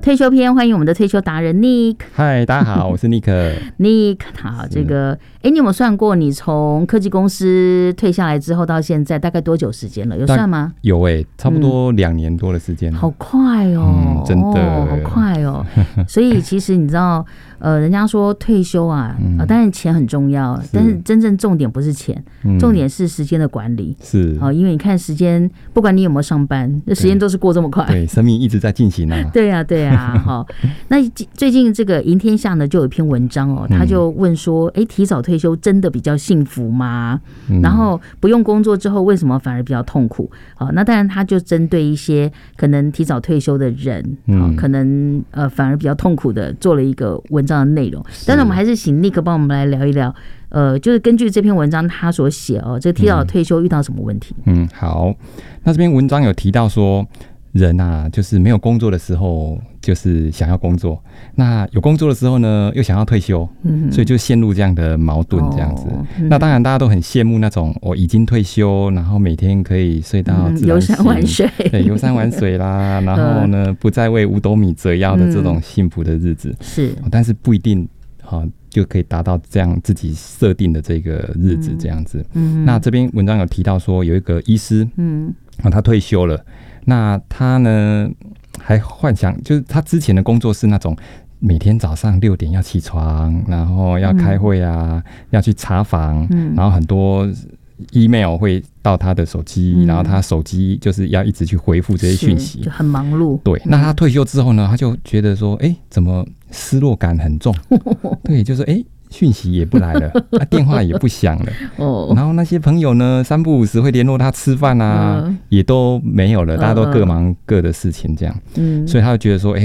退休篇，欢迎我们的退休达人 Nick。 嗨，大家好，我是 Nick。Nick， 好，这个，你有没有算过你从科技公司退下来之后到现在大概多久时间了？有算吗？ 有差不多2年多的时间。 好快哦， 真的， 好快哦。所以其实你知道，人家说退休啊，当然钱很重要，但是真正重点不是钱，重点是时间的管理。 是， 因为你看时间，不管你有没有上班，这时间都是过这么快。 对，生命一直在进行啊。 对啊，对啊，好。那最近这个赢天下呢，就有一篇文章哦，他就问说，提早退休真的比较幸福吗？然后不用工作之后，为什么反而比较痛苦？好，那当然他就针对一些可能提早退休的人，可能反而比较痛苦的做了一个文章的内容。但是我们还是请 Nick 帮我们来聊一聊，就是根据这篇文章他所写这个提早退休遇到什么问题？ 好，那这篇文章有提到说，人啊，就是没有工作的时候，就是想要工作；那有工作的时候呢，又想要退休，所以就陷入这样的矛盾，这样子。那当然，大家都很羡慕那种已经退休，然后每天可以睡到自然醒， 游山玩水， 对，游山玩水啦，然后呢，不再为五斗米折腰的这种幸福的日子。 是，但是不一定就可以达到这样自己设定的这个日子，这样子。那这边文章有提到说，有一个医师，他退休了。那他呢，还幻想，就是他之前的工作是那种每天早上6点要起床，然后要开会啊，要去查房，然后很多 email 会到他的手机，然后他手机就是要一直去回复这些讯息， 就很忙碌。对， 那他退休之后呢，他就觉得说，怎么失落感很重？对，就是讯息也不来了，电话也不响了，然后那些朋友呢，3不5时会联络他吃饭啊，也都没有了，大家都各忙各的事情，这样，所以他就觉得说，